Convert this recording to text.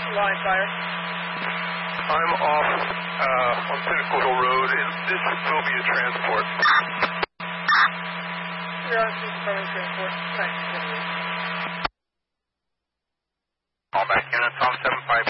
Line fire. I'm off on Pinnacle Hill Road, and this will be a transport. You're on Superfire transport. 1978. Call back unit, Tom 75